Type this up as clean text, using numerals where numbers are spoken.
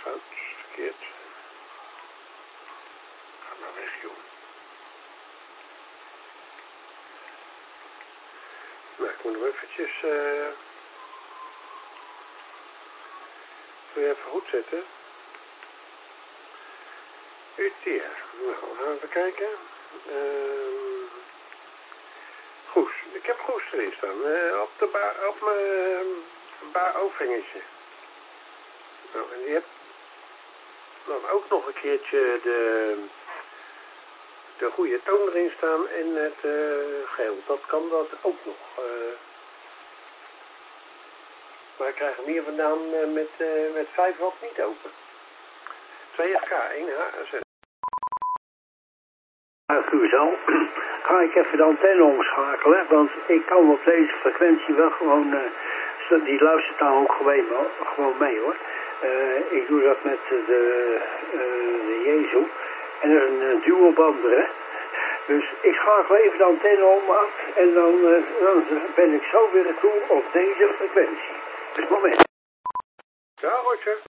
fout, verkeerd. Ga maar weg, joh. Nou, ik moet hem eventjes... Wil je even goed zetten? UTR. Nou, we gaan even kijken. Goes. Ik heb Goes erin staan. Op mijn ophengetje. Nou, en die heb dan ook nog een keertje de goede toon erin staan en het geel. Dat kan dat ook nog. Maar ik krijg hem hier vandaan met 5 watt niet open. 2FK, 1H6. Guzel, ga ik even de antenne omschakelen, want ik kan op deze frequentie wel gewoon, die luistert daar ook gewoon mee hoor. Ik doe dat met de Jezu en dat is een duo-band, hè. Dus ik schakel even de antenne om af en dan ben ik zo weer toe op deze frequentie. Dus moment. Ja, Roger.